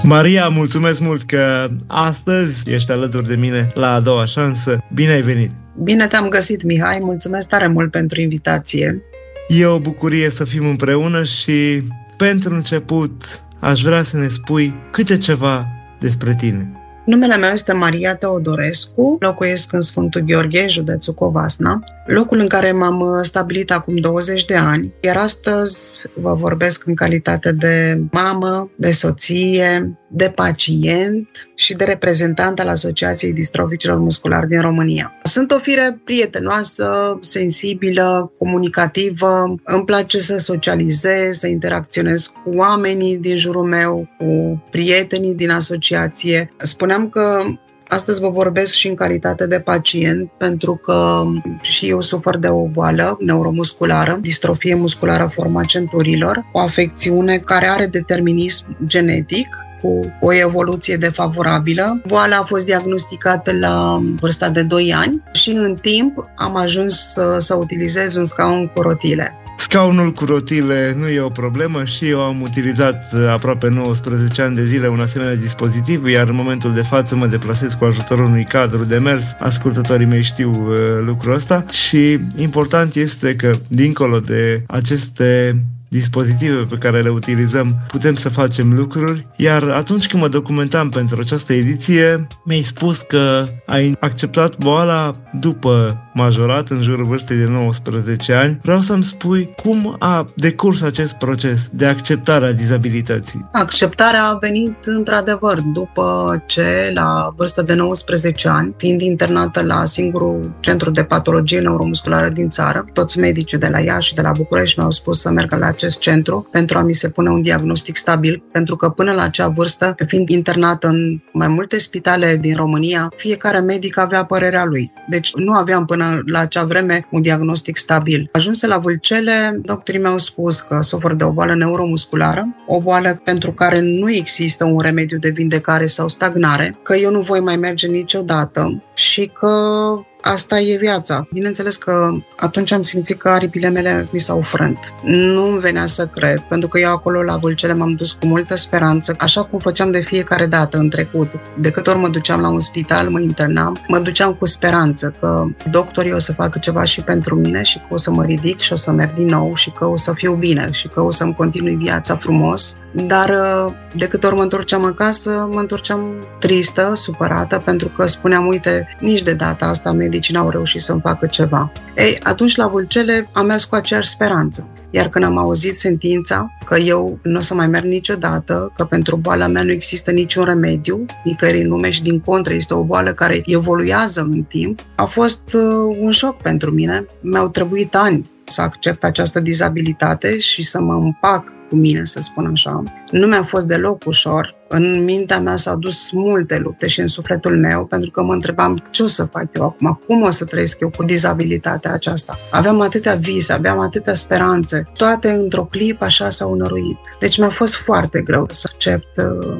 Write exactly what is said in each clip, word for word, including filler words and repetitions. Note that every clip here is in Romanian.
Maria, mulțumesc mult că astăzi ești alături de mine la A Doua Șansă. Bine ai venit! Bine te-am găsit, Mihai! Mulțumesc tare mult pentru invitație! E o bucurie să fim împreună și, pentru început, aș vrea să ne spui câte ceva despre tine. Numele meu este Maria Teodorescu, locuiesc în Sfântul Gheorghe, județul Covasna, locul în care m-am stabilit acum douăzeci de ani, iar astăzi vă vorbesc în calitate de mamă, de soție, de pacient și de reprezentant al Asociației Distroficilor Musculari din România. Sunt o fire prietenoasă, sensibilă, comunicativă, îmi place să socializez, să interacționez cu oamenii din jurul meu, cu prietenii din asociație. Spuneam că astăzi vă vorbesc și în calitate de pacient, pentru că și eu sufăr de o boală neuromusculară, distrofie musculară forma centurilor, o afecțiune care are determinism genetic, cu o evoluție defavorabilă. Boala a fost diagnosticată la vârsta de doi ani și în timp am ajuns să, să utilizez un scaun cu rotile. Scaunul cu rotile nu e o problemă și eu am utilizat aproape nouăsprezece ani de zile un asemenea dispozitiv, iar în momentul de față mă deplasez cu ajutorul unui cadru de mers. Ascultătorii mei știu uh, lucrul ăsta și important este că, dincolo de aceste dispozitive pe care le utilizăm, putem să facem lucruri, iar atunci când mă documentam pentru această ediție, mi-ai spus că ai acceptat boala după majorat, în jurul vârstei de nouăsprezece ani. Vreau să-mi spui cum a decurs acest proces de acceptare a dizabilității. Acceptarea a venit într-adevăr după ce, la vârsta de nouăsprezece ani, fiind internată la singurul centru de patologie neuromusculară din țară, toți medicii de la Iași și de la București mi-au spus să merg la acest centru pentru a mi se pune un diagnostic stabil, pentru că până la acea vârstă, fiind internată în mai multe spitale din România, fiecare medic avea părerea lui. Deci nu aveam până la acea vreme un diagnostic stabil. Ajunse la Vâlcele, doctorii mi-au spus că sufăr de o boală neuromusculară, o boală pentru care nu există un remediu de vindecare sau stagnare, că eu nu voi mai merge niciodată și că asta e viața. Bineînțeles că atunci am simțit că aripile mele mi s-au frânt. Nu îmi venea să cred, pentru că eu acolo la Vâlcele m-am dus cu multă speranță, așa cum făceam de fiecare dată în trecut. De câte ori mă duceam la un spital, mă internam, mă duceam cu speranță că doctorii o să facă ceva și pentru mine și că o să mă ridic și o să merg din nou și că o să fiu bine și că o să-mi continui viața frumos. Dar de câte ori mă întorceam acasă, mă întorceam tristă, supărată, pentru că spuneam, uite, nici de data asta medicii n-au reușit să-mi facă ceva. Ei, atunci la Vâlcele am mers cu aceeași speranță. Iar când am auzit sentința că eu nu o să mai merg niciodată, că pentru boala mea nu există niciun remediu, nicăieri în lume și din contră este o boală care evoluează în timp, a fost uh, un șoc pentru mine. Mi-au trebuit ani să accept această dizabilitate și să mă împac cu mine, să spun așa. Nu mi-a fost deloc ușor. În mintea mea s-au dus multe lupte și în sufletul meu, pentru că mă întrebam ce o să fac eu acum, cum o să trăiesc eu cu dizabilitatea aceasta. Aveam atâtea vise, aveam atâtea speranțe, toate într-o clipă așa s-au înăruit. Deci mi-a fost foarte greu să accept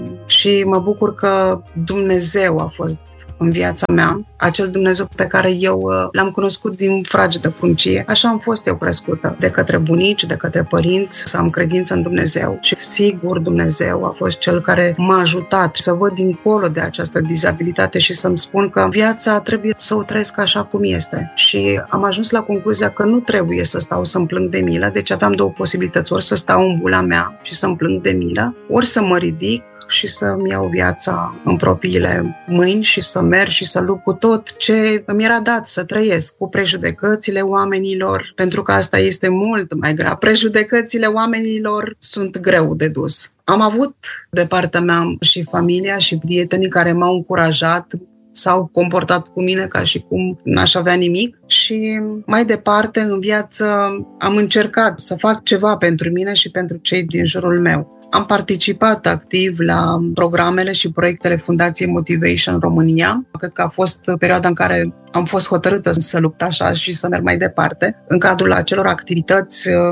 și mă bucur că Dumnezeu a fost în viața mea, acel Dumnezeu pe care eu l-am cunoscut din fragedă pruncie. Așa am fost eu crescută, de către bunici, de către părinți, să am credință în Dumnezeu. Și sigur Dumnezeu a fost cel care m-a ajutat să văd dincolo de această dizabilitate și să-mi spun că viața trebuie să o trăiesc așa cum este. Și am ajuns la concluzia că nu trebuie să stau să-mi plâng de milă, deci aveam două posibilități, ori să stau în bula mea și să-mi plâng de milă, ori să mă ridic și să-mi iau viața în propriile mâini și să merg și să lupt cu tot ce îmi era dat să trăiesc, cu prejudecățile oamenilor, pentru că asta este mult mai grav. Prejudecățile oamenilor sunt greu de dus. Am avut de partea mea și familia și prietenii care m-au încurajat, s-au comportat cu mine ca și cum n-aș avea nimic și mai departe în viață am încercat să fac ceva pentru mine și pentru cei din jurul meu. Am participat activ la programele și proiectele Fundației Motivation România. Cred că a fost perioada în care am fost hotărâtă să lupt așa și să merg mai departe. În cadrul acelor activități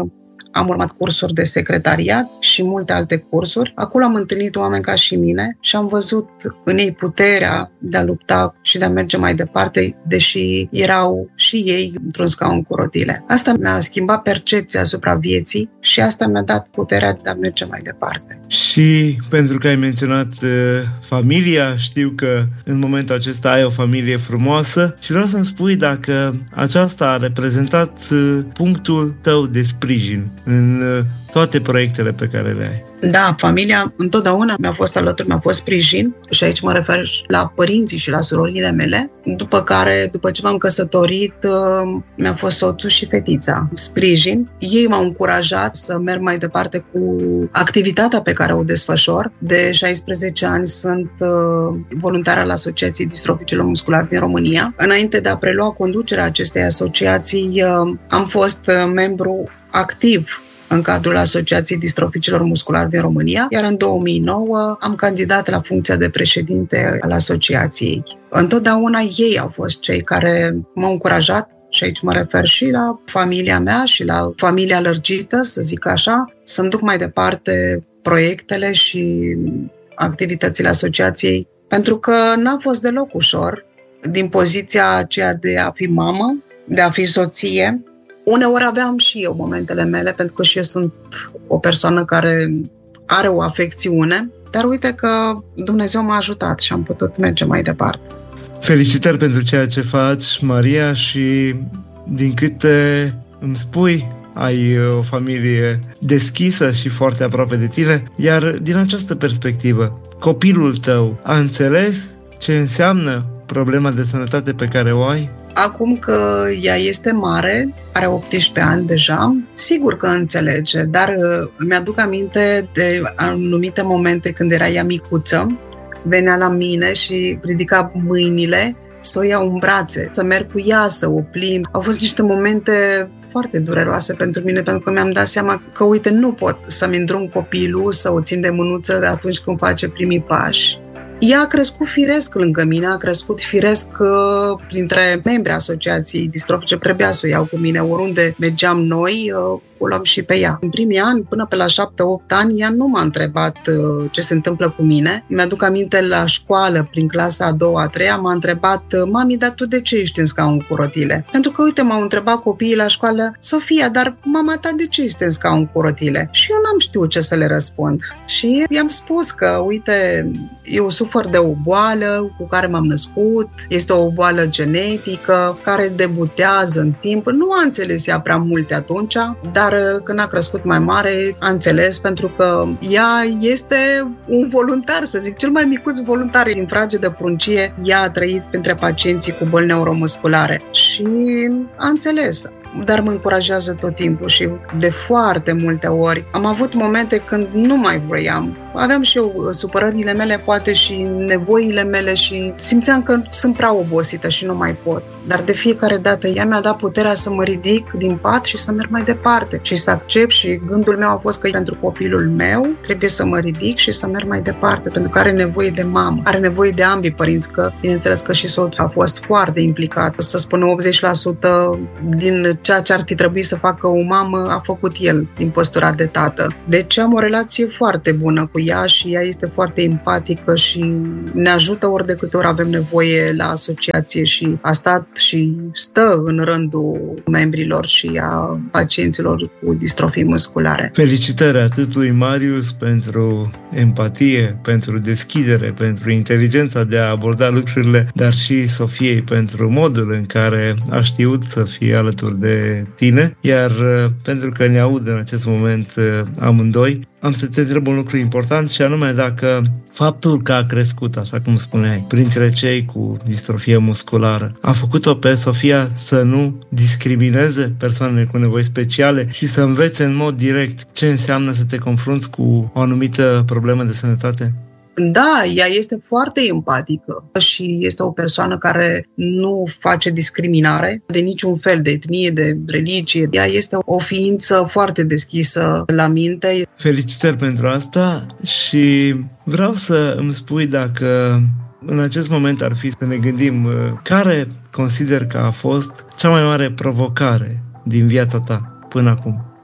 am urmat cursuri de secretariat și multe alte cursuri. Acolo am întâlnit oameni ca și mine și am văzut în ei puterea de a lupta și de a merge mai departe, deși erau și ei într-un scaun cu rotile. Asta mi-a schimbat percepția asupra vieții și asta mi-a dat puterea de a merge mai departe. Și pentru că ai menționat uh, familia, știu că în momentul acesta ai o familie frumoasă și vreau să-mi spui dacă aceasta a reprezentat uh, punctul tău de sprijin în uh, toate proiectele pe care le ai. Da, familia întotdeauna mi-a fost alături, mi-a fost sprijin și aici mă refer la părinții și la surorile mele, după care, după ce m-am căsătorit, mi-a fost soțul și fetița. Sprijin. Ei m-au încurajat să merg mai departe cu activitatea pe care o desfășor. De șaisprezece ani sunt voluntară la Asociației Distroficilor Musculari din România. Înainte de a prelua conducerea acestei asociații, am fost membru activ în cadrul Asociației Distroficilor Musculari din România, iar în două mii nouă am candidat la funcția de președinte al asociației. Întotdeauna ei au fost cei care m-au încurajat, și aici mă refer și la familia mea și la familia lărgită, să zic așa, să-mi duc mai departe proiectele și activitățile asociației, pentru că n-a fost deloc ușor din poziția aceea de a fi mamă, de a fi soție. Uneori aveam și eu momentele mele, pentru că și eu sunt o persoană care are o afecțiune, dar uite că Dumnezeu m-a ajutat și am putut merge mai departe. Felicitări pentru ceea ce faci, Maria, și din câte îmi spui, ai o familie deschisă și foarte aproape de tine, iar din această perspectivă, copilul tău a înțeles ce înseamnă problema de sănătate pe care o ai? Acum că ea este mare, are optsprezece ani deja, sigur că înțelege, dar îmi aduc aminte de anumite momente când era ea micuță, venea la mine și ridica mâinile să o iau în brațe, să merg cu ea, să o plimb. Au fost niște momente foarte dureroase pentru mine, pentru că mi-am dat seama că, uite, nu pot să-mi îndrum copilul, să o țin de mânuță atunci când face primii pași. Ea a crescut firesc lângă mine, a crescut firesc uh, printre membrii asociației distrofice. Trebuia să o iau cu mine oriunde mergeam noi, uh, o luam și pe ea. În primii ani, până pe la șapte opt ani, ea nu m-a întrebat uh, ce se întâmplă cu mine. Mi-aduc aminte la școală, prin clasa a doua, a treia, m-a întrebat: mami, dar tu de ce ești în scaun cu rotile? Pentru că, uite, m-au întrebat copiii la școală: Sofia, dar mama ta de ce este în scaun cu rotile? Și eu n-am știut ce să le răspund. Și i-am spus că, uite, eu sufăr de o boală cu care m-am născut, este o boală genetică care debutează în timp. Nu a înțeles ea prea multe atunci, dar când a crescut mai mare, a înțeles, pentru că ea este un voluntar, să zic, cel mai micuț voluntar din frage de pruncie. Ea a trăit printre pacienții cu boli neuromusculare și a înțeles. Dar mă încurajează tot timpul și de foarte multe ori. Am avut momente când nu mai vroiam. Aveam și eu supărările mele, poate și nevoile mele și simțeam că sunt prea obosită și nu mai pot. Dar de fiecare dată ea mi-a dat puterea să mă ridic din pat și să merg mai departe și să accept, și gândul meu a fost că pentru copilul meu trebuie să mă ridic și să merg mai departe, pentru că are nevoie de mamă, are nevoie de ambii părinți, că bineînțeles că și soțul a fost foarte implicat, să spună optzeci la sută din ceea ce ar fi trebuit să facă o mamă a făcut el din postura de tată. Deci am o relație foarte bună cu ea și ea este foarte empatică și ne ajută ori de câte ori avem nevoie la asociație și a stat și stă în rândul membrilor și a pacienților cu distrofii musculare. Felicitări atât lui Marius pentru empatie, pentru deschidere, pentru inteligența de a aborda lucrurile, dar și Sofiei pentru modul în care a știut să fie alături de tine, iar pentru că ne aud în acest moment amândoi, am să te întreb un lucru important, și anume dacă faptul că a crescut, așa cum spuneai, printre cei cu distrofie musculară, a făcut-o pe Sofia să nu discrimineze persoanele cu nevoi speciale și să învețe în mod direct ce înseamnă să te confrunți cu o anumită problemă de sănătate? Da, ea este foarte empatică și este o persoană care nu face discriminare de niciun fel, de etnie, de religie. Ea este o ființă foarte deschisă la minte. Felicitări pentru asta și vreau să îmi spui dacă în acest moment ar fi să ne gândim care consider că a fost cea mai mare provocare din viața ta până acum.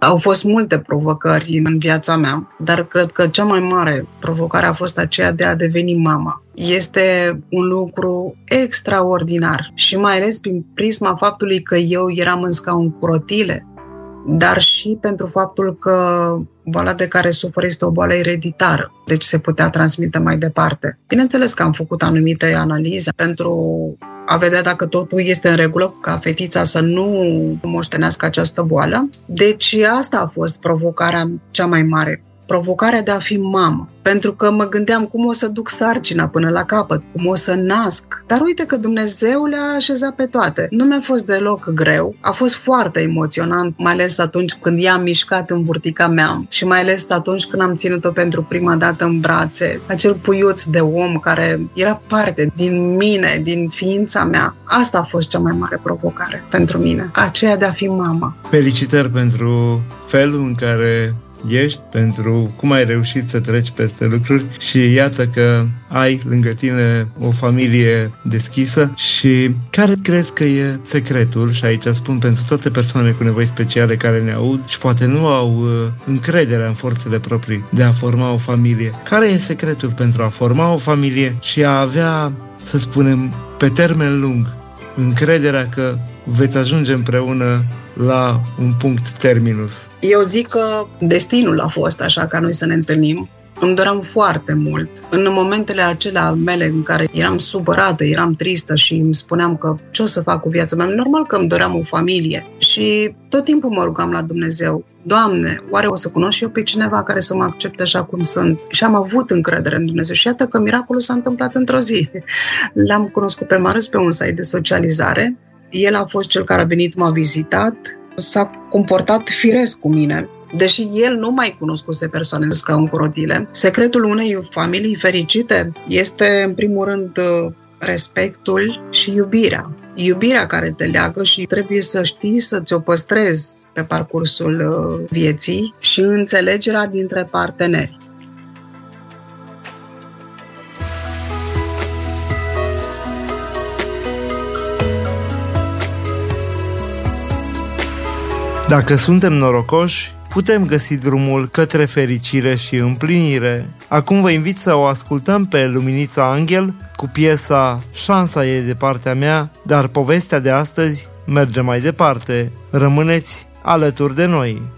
Au fost multe provocări în viața mea, dar cred că cea mai mare provocare a fost aceea de a deveni mama. Este un lucru extraordinar și mai ales prin prisma faptului că eu eram în scaun cu rotile, dar și pentru faptul că boala de care sufer este o boală ereditară, deci se putea transmite mai departe. Bineînțeles că am făcut anumite analize pentru a vedea dacă totul este în regulă, ca fetița să nu moștenească această boală. Deci asta a fost provocarea cea mai mare. Provocarea de a fi mamă. Pentru că mă gândeam cum o să duc sarcina până la capăt, cum o să nasc. Dar uite că Dumnezeu le-a așezat pe toate. Nu mi-a fost deloc greu. A fost foarte emoționant, mai ales atunci când ea a mișcat în burtica mea și mai ales atunci când am ținut-o pentru prima dată în brațe. Acel puiuț de om care era parte din mine, din ființa mea. Asta a fost cea mai mare provocare pentru mine. Aceea de a fi mamă. Felicitări pentru felul în care ești, pentru cum ai reușit să treci peste lucruri și iată că ai lângă tine o familie deschisă. Și care crezi că e secretul, și aici spun pentru toate persoanele cu nevoi speciale care ne aud și poate nu au uh, încrederea în forțele proprii de a forma o familie, care e secretul pentru a forma o familie și a avea, să spunem, pe termen lung, încrederea că veți ajunge împreună la un punct terminus? Eu zic că destinul a fost așa ca noi să ne întâlnim. Îmi doream foarte mult. În momentele acelea mele în care eram supărată, eram tristă și îmi spuneam că ce o să fac cu viața mea, normal că îmi doream o familie. Și tot timpul mă rugam la Dumnezeu: Doamne, oare o să cunosc eu pe cineva care să mă accepte așa cum sunt? Și am avut încredere în Dumnezeu și iată că miracolul s-a întâmplat într-o zi. L-am cunoscut pe Marius pe un site de socializare. El a fost cel care a venit, m-a vizitat, s-a comportat firesc cu mine, deși el nu mai cunoscuse persoane în scaun cu rotile. Secretul unei familii fericite este, în primul rând, respectul și iubirea. Iubirea care te leagă și trebuie să știi să ți-o păstrezi pe parcursul vieții și înțelegerea dintre parteneri. Dacă suntem norocoși, putem găsi drumul către fericire și împlinire. Acum vă invit să o ascultăm pe Luminița Anghel cu piesa Șansa e de partea mea, dar povestea de astăzi merge mai departe. Rămâneți alături de noi!